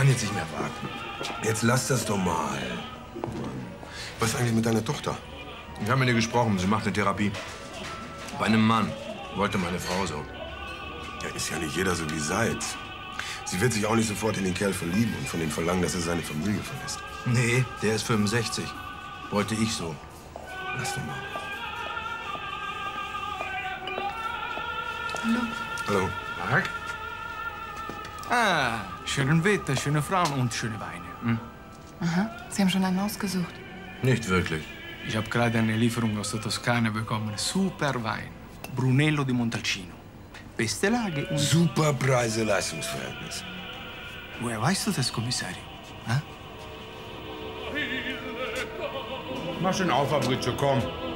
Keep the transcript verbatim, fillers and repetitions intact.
kann jetzt nicht mehr warten. Jetzt lass das doch mal. Was ist eigentlich mit deiner Tochter? Ich habe mit ihr gesprochen. Sie macht eine Therapie. Bei einem Mann. Wollte meine Frau so. Ja, ist ja nicht jeder so wie Seitz. Sie wird sich auch nicht sofort in den Kerl verlieben und von ihm verlangen, dass er seine Familie verlässt. Nee, der ist fünfundsechzig. Wollte ich so. Lass doch mal. Hallo. Hallo. Marc? Ah, schönen Wetter, schöne Frauen und schöne Weine. Hm? Aha. Sie haben schon einen ausgesucht. Nicht wirklich. Ich habe gerade eine Lieferung aus der Toskana bekommen. Super Wein. Brunello di Montalcino. Beste Lage und... Super Preise-Leistungsverhältnis. Woher weißt du das, Kommissario? Hm? Mach schon auf, Fabrizio, komm.